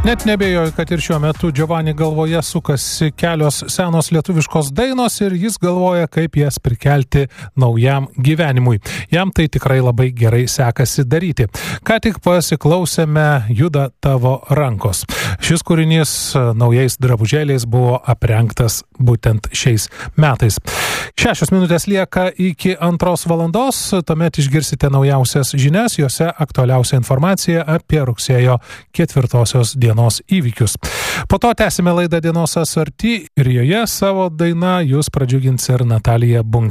Net nebejoju, kad ir šiuo metu Giovanni galvoje sukasi kelios senos lietuviškos dainos ir jis galvoja, kaip jas prikelti naujam gyvenimui. Jam tai tikrai labai gerai sekasi daryti. Ką tik pasiklausėme Juda tavo rankos. Šis kūrinys naujais drabužėliais buvo aprengtas būtent šiais metais. 6 minutės lieka iki 2 valandos, tuomet išgirsite naujausias žinias, jose aktualiausia informacija apie rugsėjo 4 dienos įvykius. Po to tęsime laidą Dienos asarti ir joje savo daina jūs pradžiugins ir Natalija Bunk.